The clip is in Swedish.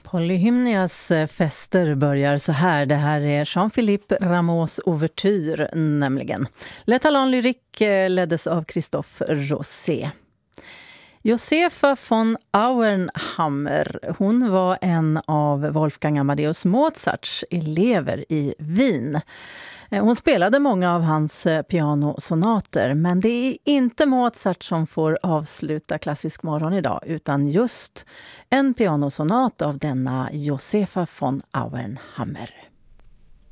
Polyhymnias fester börjar så här. Det här är Jean-Philippe Rameaus ouvertyr nämligen. Le Talent Lyrique leddes av Christophe Rosé. Josefa von Auernhammer, hon var en av Wolfgang Amadeus Mozarts elever i Wien. Hon spelade många av hans pianosonater, men det är inte Mozart som får avsluta Klassisk morgon idag, utan just en pianosonat av denna Josefa von Auernhammer.